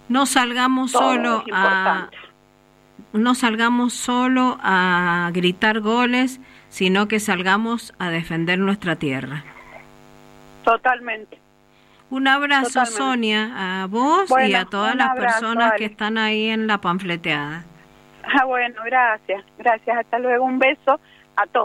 No salgamos Todo solo es importante. no salgamos solo a gritar goles, sino que salgamos a defender nuestra tierra. Totalmente. Un abrazo, Totalmente. Sonia, a vos y a todas las personas que están ahí en la panfleteada. Bueno, gracias. Hasta luego. Un beso a todos.